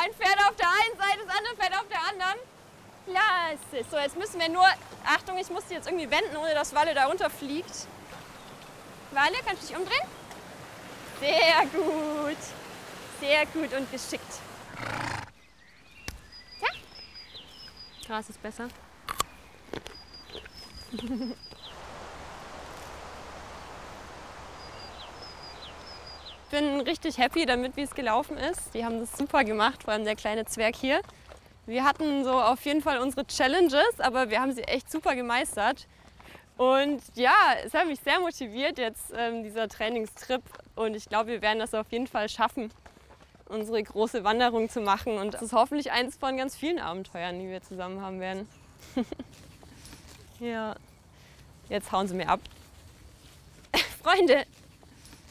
Ein Pferd auf der einen Seite, das andere Pferd auf der anderen. Klasse. So, jetzt müssen wir nur... Achtung, ich muss die jetzt irgendwie wenden, ohne dass Walle da runterfliegt. Walle, kannst du dich umdrehen? Sehr gut. Sehr gut und geschickt. Ja. Gras ist besser. Ich bin richtig happy damit, wie es gelaufen ist. Die haben das super gemacht, vor allem der kleine Zwerg hier. Wir hatten so auf jeden Fall unsere Challenges, aber wir haben sie echt super gemeistert. Und ja, es hat mich sehr motiviert jetzt, dieser Trainingstrip. Und ich glaube, wir werden das auf jeden Fall schaffen, unsere große Wanderung zu machen. Und das ist hoffentlich eins von ganz vielen Abenteuern, die wir zusammen haben werden. Ja, jetzt hauen sie mir ab. Freunde,